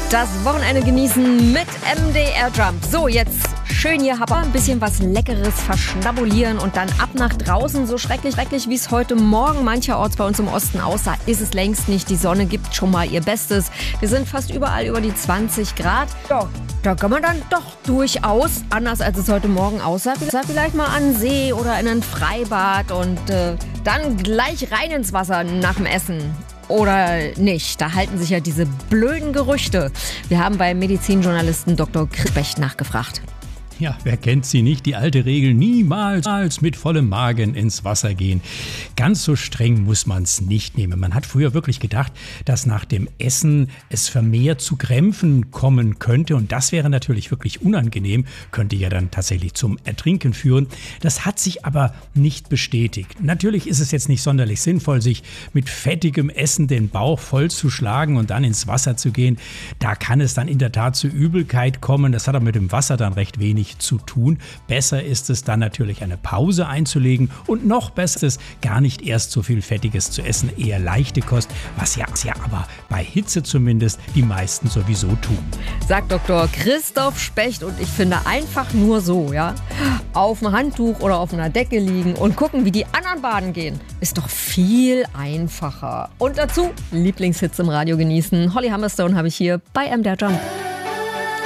Das Wochenende genießen mit MDR Jump. So, jetzt schön hier ein bisschen was Leckeres verschnabulieren und dann ab nach draußen. So schrecklich, wie es heute Morgen mancherorts bei uns im Osten aussah, ist es längst nicht. Die Sonne gibt schon mal ihr Bestes. Wir sind fast überall über die 20 Grad. Ja, da kann man dann doch durchaus, anders als es heute Morgen aussah, vielleicht mal an den See oder in ein Freibad und dann gleich rein ins Wasser nach dem Essen. Oder nicht. Da halten sich ja diese blöden Gerüchte. Wir haben beim Medizinjournalisten Dr. Chris Specht nachgefragt. Ja, wer kennt sie nicht? Die alte Regel, niemals mit vollem Magen ins Wasser gehen. Ganz so streng muss man es nicht nehmen. Man hat früher wirklich gedacht, dass nach dem Essen es vermehrt zu Krämpfen kommen könnte. Und das wäre natürlich wirklich unangenehm, könnte ja dann tatsächlich zum Ertrinken führen. Das hat sich aber nicht bestätigt. Natürlich ist es jetzt nicht sonderlich sinnvoll, sich mit fettigem Essen den Bauch vollzuschlagen und dann ins Wasser zu gehen. Da kann es dann in der Tat zu Übelkeit kommen. Das hat aber mit dem Wasser dann recht wenig zu tun. Besser ist es dann natürlich eine Pause einzulegen und noch besser ist es gar nicht erst so viel Fettiges zu essen, eher leichte Kost, was ja aber bei Hitze zumindest die meisten sowieso tun. Sagt Dr. Christoph Specht und ich finde einfach nur so, ja, auf dem Handtuch oder auf einer Decke liegen und gucken, wie die anderen baden gehen, ist doch viel einfacher. Und dazu Lieblingshits im Radio genießen. Holly Humberstone habe ich hier bei MDR Jump.